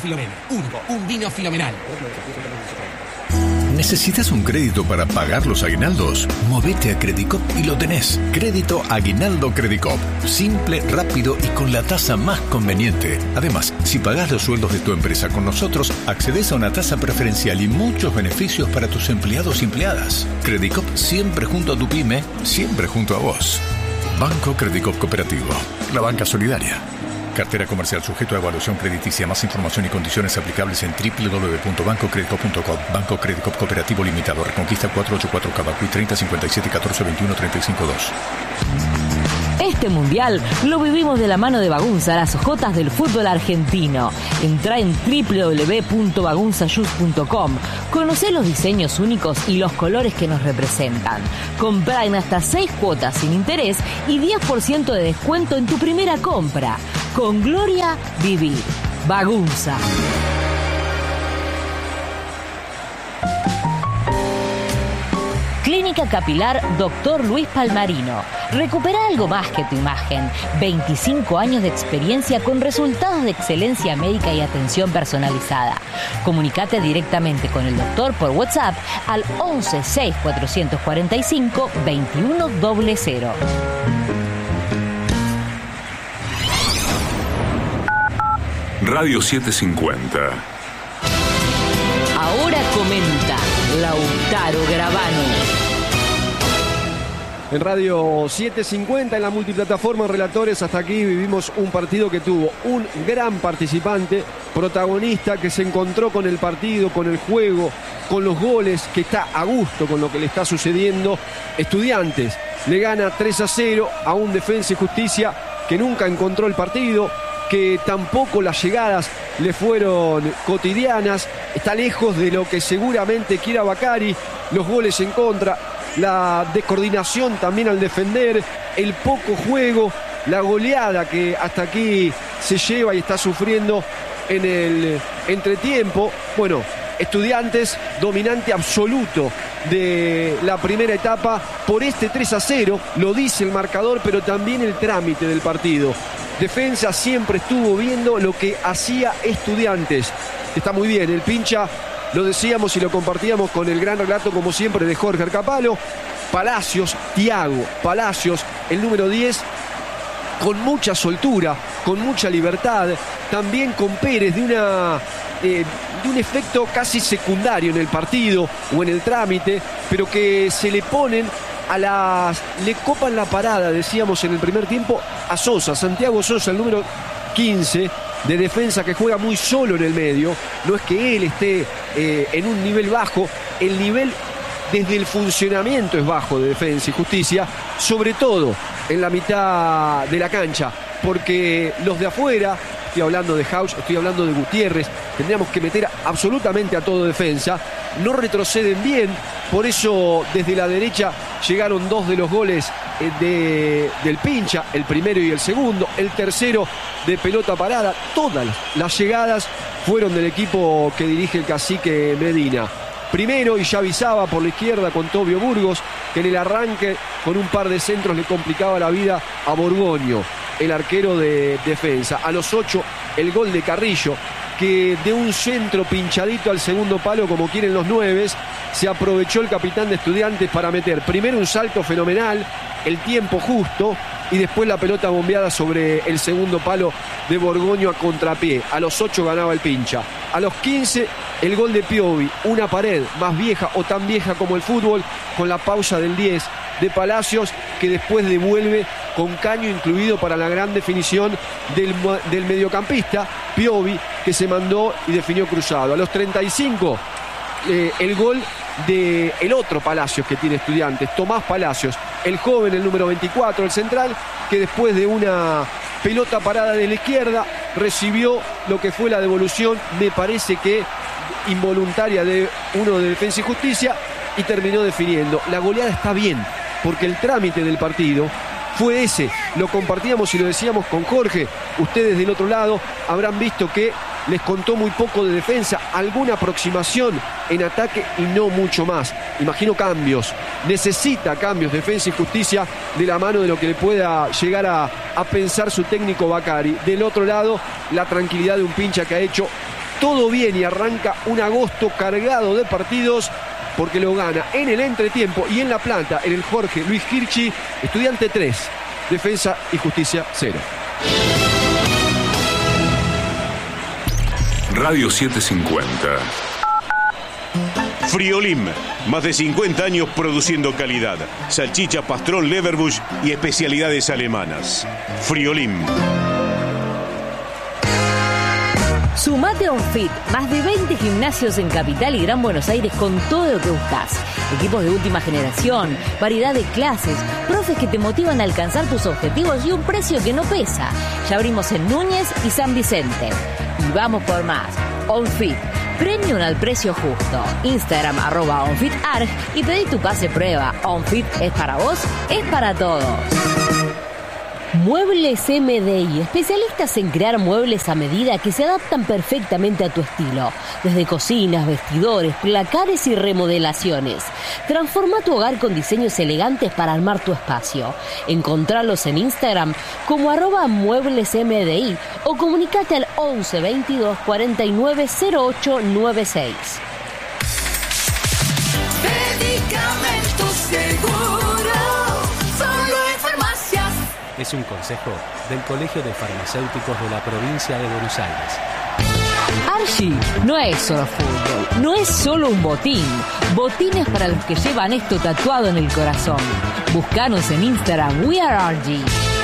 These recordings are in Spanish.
Filomena. Único, un vino Filomenal. ¿Necesitas un crédito para pagar los aguinaldos? Movete a Credicop y lo tenés. Crédito Aguinaldo Credicop. Simple, rápido y con la tasa más conveniente. Además, si pagás los sueldos de tu empresa con nosotros, accedes a una tasa preferencial y muchos beneficios para tus empleados y empleadas. Credicop siempre junto a tu pyme, siempre junto a vos. Banco Credicop Cooperativo. La banca solidaria. Cartera comercial sujeto a evaluación crediticia. Más información y condiciones aplicables en www.bancocredicop.com. Banco Credicop Cooperativo Limitado. Reconquista 484 Cavacuy 30 57 14 21 35 2. Este mundial lo vivimos de la mano de Bagunza, las hojotas del fútbol argentino. Entrá en www.bagunzashoes.com. Conocé los diseños únicos y los colores que nos representan. Comprá en hasta 6 cuotas sin interés y 10% de descuento en tu primera compra. Con gloria, vivir. Bagunza. Clínica Capilar Dr. Luis Palmarino. Recupera algo más que tu imagen. 25 años de experiencia con resultados de excelencia médica y atención personalizada. Comunicate directamente con el doctor por WhatsApp al 11 6 445 2100. Radio 750. Ahora comenta Lautaro Gravano. En Radio 750, en la multiplataforma Relatores, hasta aquí vivimos un partido que tuvo un gran participante, protagonista, que se encontró con el partido, con el juego, con los goles, que está a gusto con lo que le está sucediendo. Estudiantes le gana 3-0 a un Defensa y Justicia que nunca encontró el partido, que tampoco las llegadas le fueron cotidianas, está lejos de lo que seguramente quiera Bacari, los goles en contra, la descoordinación también al defender, el poco juego, la goleada que hasta aquí se lleva y está sufriendo en el entretiempo. Bueno, Estudiantes dominante absoluto de la primera etapa por este 3-0, lo dice el marcador, pero también el trámite del partido. Defensa siempre estuvo viendo lo que hacía Estudiantes. Está muy bien, el pincha, lo decíamos y lo compartíamos con el gran relato, como siempre, de Jorge Arcapalo. Palacios, Thiago Palacios, el número 10, con mucha soltura, con mucha libertad. También con Pérez, de un efecto casi secundario en el partido o en el trámite, pero que se le ponen le copan la parada, decíamos en el primer tiempo, a Sosa, Santiago Sosa, el número 15 de Defensa, que juega muy solo en el medio. No es que él esté en un nivel bajo, el nivel desde el funcionamiento es bajo de Defensa y Justicia, sobre todo en la mitad de la cancha, porque los de afuera, estoy hablando de Hauch, estoy hablando de Gutiérrez, tendríamos que meter absolutamente a todo Defensa, no retroceden bien. Por eso desde la derecha llegaron 2 de los goles del pincha, el primero y el segundo, el tercero de pelota parada. Todas las llegadas fueron del equipo que dirige el cacique Medina. Primero, y ya avisaba por la izquierda con Tobio Burgos, que en el arranque con un par de centros le complicaba la vida a Borgoño, el arquero de Defensa. A los 8, el gol de Carrillo, que de un centro pinchadito al segundo palo, como quieren los 9, se aprovechó el capitán de Estudiantes para meter primero un salto fenomenal, el tiempo justo, y después la pelota bombeada sobre el segundo palo de Borgoño a contrapié. A los 8 ganaba el pincha. A los 15, el gol de Piovi, una pared más vieja o tan vieja como el fútbol, con la pausa del 10 de Palacios, que después devuelve con caño incluido para la gran definición del mediocampista Piovi, que se mandó y definió cruzado. A los 35, el gol del otro Palacios que tiene Estudiantes, Tomás Palacios, el joven, el número 24, el central, que después de una pelota parada de la izquierda recibió lo que fue la devolución, me parece que involuntaria, de uno de Defensa y Justicia, y terminó definiendo. La goleada está bien, porque el trámite del partido fue ese. Lo compartíamos y lo decíamos con Jorge. Ustedes del otro lado habrán visto que les contó muy poco de Defensa, alguna aproximación en ataque y no mucho más. Imagino cambios, necesita cambios Defensa y Justicia, de la mano de lo que le pueda llegar a pensar su técnico Bacari. Del otro lado, la tranquilidad de un pincha que ha hecho todo bien y arranca un agosto cargado de partidos, porque lo gana en el entretiempo y en La Plata, en el Jorge Luis Hirschi. Estudiante 3, Defensa y Justicia 0. Radio 750. Friolim, más de 50 años produciendo calidad. Salchicha, pastrón, leverbush y especialidades alemanas. Friolim. Sumate a OnFit, más de 20 gimnasios en Capital y Gran Buenos Aires con todo lo que buscas. Equipos de última generación, variedad de clases, profes que te motivan a alcanzar tus objetivos y un precio que no pesa. Ya abrimos en Núñez y San Vicente. Y vamos por más. OnFit, premium al precio justo. Instagram @OnFitArg y pedí tu pase prueba. OnFit es para vos, es para todos. Muebles MDI, especialistas en crear muebles a medida que se adaptan perfectamente a tu estilo. Desde cocinas, vestidores, placares y remodelaciones. Transforma tu hogar con diseños elegantes para armar tu espacio. Encontralos en Instagram como @mueblesmdi o comunicate al 11 22 49 08 96. Medicamentos Seguro, solo en farmacias. Es un consejo del Colegio de Farmacéuticos de la provincia de Buenos Aires. Archie no es solo fútbol, no es solo un botín. Botines para los que llevan esto tatuado en el corazón. Búscanos en Instagram, We Are Archie.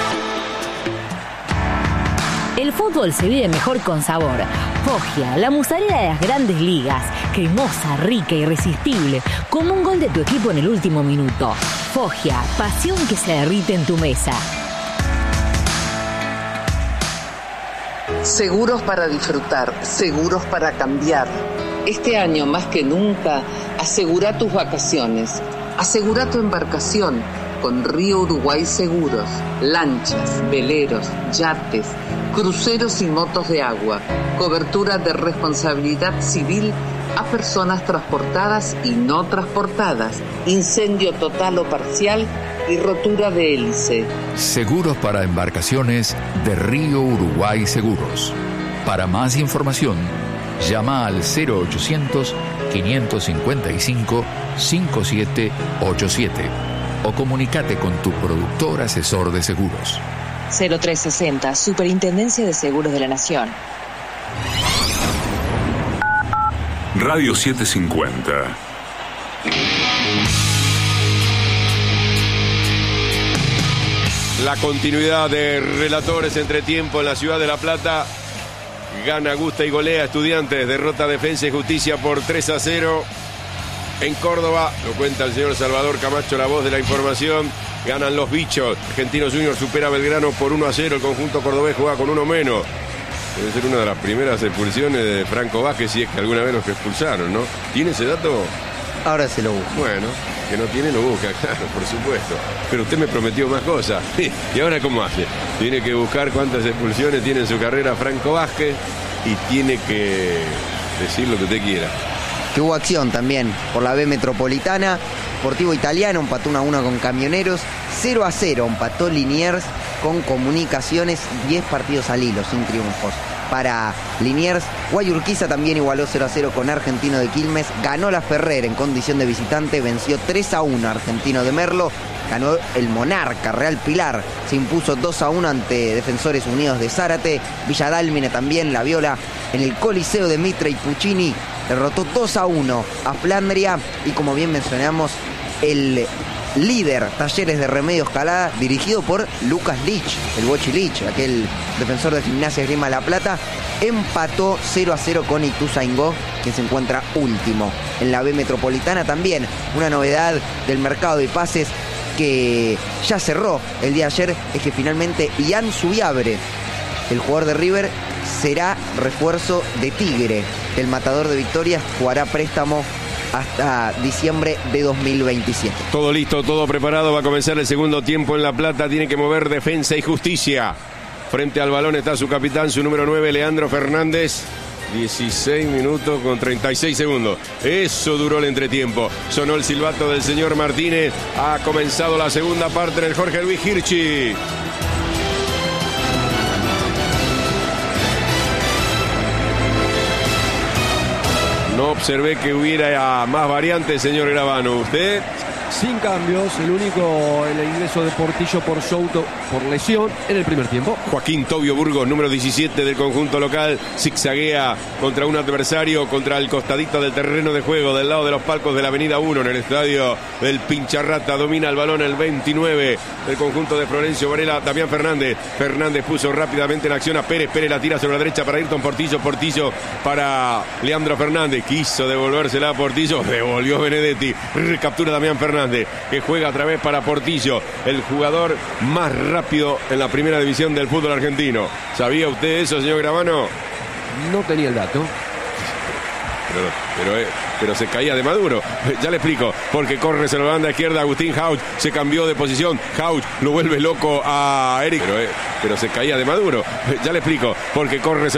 El fútbol se vive mejor con sabor. Foggia, la mozzarella de las grandes ligas. Cremosa, rica, irresistible. Como un gol de tu equipo en el último minuto. Foggia, pasión que se derrite en tu mesa. Seguros para disfrutar, seguros para cambiar. Este año más que nunca, asegura tus vacaciones. Asegura tu embarcación con Río Uruguay Seguros. Lanchas, veleros, yates, cruceros y motos de agua. Cobertura de responsabilidad civil a personas transportadas y no transportadas. Incendio total o parcial y rotura de hélice. Seguros para embarcaciones de Río Uruguay Seguros. Para más información, llama al 0800-555-5787 o comunícate con tu productor asesor de seguros. 0360, Superintendencia de Seguros de la Nación. Radio 750. La continuidad de Relatores Entretiempo en la ciudad de La Plata. Gana, gusta y golea Estudiantes. Derrota Defensa y Justicia por 3-0. En Córdoba, lo cuenta el señor Salvador Camacho, la voz de la información. Ganan los bichos. Argentinos Juniors supera a Belgrano por 1-0. El conjunto cordobés juega con uno menos. Debe ser una de las primeras expulsiones de Franco Vázquez, si es que alguna vez los expulsaron, ¿no? ¿Tiene ese dato? Ahora se lo busco. Bueno, que no tiene, lo busca, claro, por supuesto. Pero usted me prometió más cosas. ¿Y ahora cómo hace? Tiene que buscar cuántas expulsiones tiene en su carrera Franco Vázquez y tiene que decir lo que usted quiera. Que hubo acción también por la B Metropolitana. Sportivo Italiano empató 1-1 con Camioneros. 0-0 empató Liniers con Comunicaciones. 10 partidos al hilo, sin triunfos para Liniers. Guayurquiza también igualó 0-0 con Argentino de Quilmes. Ganó la Ferrer en condición de visitante. Venció 3-1 Argentino de Merlo. Ganó el Monarca, Real Pilar. Se impuso 2-1 ante Defensores Unidos de Zárate. Villa Dálmine también, la Viola, en el Coliseo de Mitre y Puccini. Derrotó 2-1 a Flandria. Y como bien mencionamos, el líder Talleres de Remedios Calada, dirigido por Lucas Lich, el Bochi Lich, aquel defensor de Gimnasia Esgrima La Plata, empató 0-0 con Ituzaingó, que se encuentra último. En la B Metropolitana también una novedad del mercado de pases que ya cerró el día de ayer, es que finalmente Ian Subiabre, el jugador de River, será refuerzo de Tigre. El matador de Victorias jugará préstamo hasta diciembre de 2027. Todo listo, todo preparado. Va a comenzar el segundo tiempo en La Plata. Tiene que mover Defensa y Justicia. Frente al balón está su capitán, su número 9, Leandro Fernández. 16 minutos con 36 segundos. Eso duró el entretiempo. Sonó el silbato del señor Martínez. Ha comenzado la segunda parte en el Jorge Luis Hirschi. No observé que hubiera más variantes, señor Gravano. ¿Usted? Sin cambios, el ingreso de Portillo por Souto por lesión en el primer tiempo. Joaquín Tobio Burgos, número 17 del conjunto local, zigzaguea contra un adversario, contra el costadito del terreno de juego, del lado de los palcos de la Avenida 1, en el estadio del Pincharrata. Domina el balón el 29 del conjunto de Florencio Varela, Damián Fernández. Fernández puso rápidamente en acción a Pérez. Pérez la tira sobre la derecha para Ayrton Portillo. Portillo para Leandro Fernández. Quiso devolvérsela a Portillo. Devolvió Benedetti. Recaptura Damián Fernández, que juega otra vez para Portillo, el jugador más rápido en la primera división del fútbol argentino. ¿Sabía usted eso, señor Gravano? No tenía el dato. Pero se caía de Maduro. Ya le explico, porque corre sobre la banda izquierda Agustín Hauch, se cambió de posición. Hauch lo vuelve loco a Eric. Pero se caía de Maduro. Ya le explico, porque corre